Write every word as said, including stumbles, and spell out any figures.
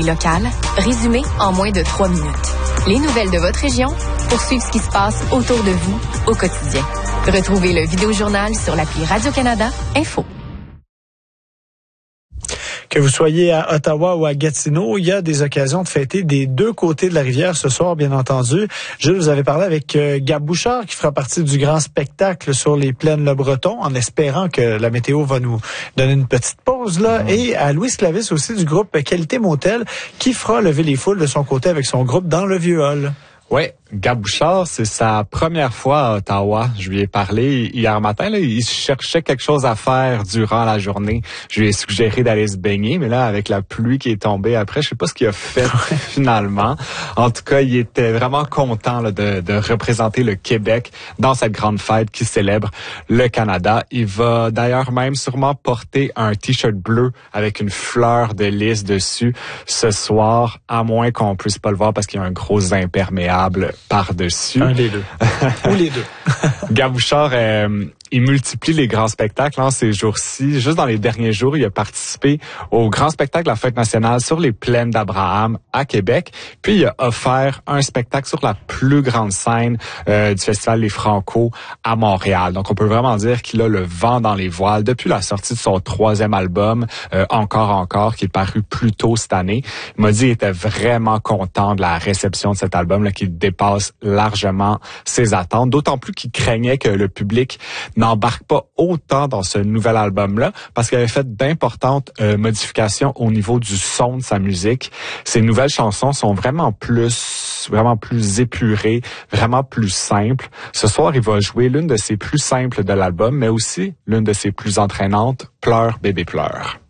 locale, résumées en moins de trois minutes. Les nouvelles de votre région pour suivre ce qui se passe autour de vous au quotidien. Retrouvez le Vidéojournal sur l'appli Radio-Canada Info. Que vous soyez à Ottawa ou à Gatineau, il y a des occasions de fêter des deux côtés de la rivière ce soir, bien entendu. Jules, vous avez parlé avec euh, Gab Bouchard, qui fera partie du grand spectacle sur les plaines Le Breton, en espérant que la météo va nous donner une petite pause là. Mmh. Et à Louis Clavis aussi du groupe Qualité Motel, qui fera lever les foules de son côté avec son groupe dans le Vieux Hall. Oui, Gab Bouchard, c'est sa première fois à Ottawa. Je lui ai parlé hier matin. Là, il cherchait quelque chose à faire durant la journée. Je lui ai suggéré d'aller se baigner, mais là, avec la pluie qui est tombée après, je sais pas ce qu'il a fait finalement. En tout cas, il était vraiment content là, de, de représenter le Québec dans cette grande fête qui célèbre le Canada. Il va d'ailleurs même sûrement porter un T-shirt bleu avec une fleur de lys dessus ce soir, à moins qu'on puisse pas le voir parce qu'il y a un gros imperméable par-dessus. Un des deux. Ou les deux. Gab Bouchard, euh, il multiplie les grands spectacles en ces jours-ci. Juste dans les derniers jours, il a participé au grand spectacle de la Fête nationale sur les plaines d'Abraham à Québec. Puis, il a offert un spectacle sur la plus grande scène euh, du Festival Les Franco à Montréal. Donc, on peut vraiment dire qu'il a le vent dans les voiles depuis la sortie de son troisième album, euh, Encore, Encore, qui est paru plus tôt cette année. Il m'a dit qu'il était vraiment content de la réception de cet album, là, qui dépasse largement ses attentes. D'autant plus qu'il craignait que le public n'embarque pas autant dans ce nouvel album-là parce qu'il avait fait d'importantes euh, modifications au niveau du son de sa musique. Ses nouvelles chansons sont vraiment plus, vraiment plus épurées, vraiment plus simples. Ce soir, il va jouer l'une de ses plus simples de l'album, mais aussi l'une de ses plus entraînantes, Pleure, bébé, pleure.